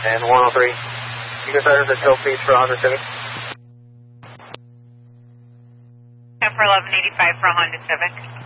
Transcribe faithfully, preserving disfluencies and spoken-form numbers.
And one oh three. You can start the tail please for Honda Civic. ten for eleven eighty-five for Honda Civic.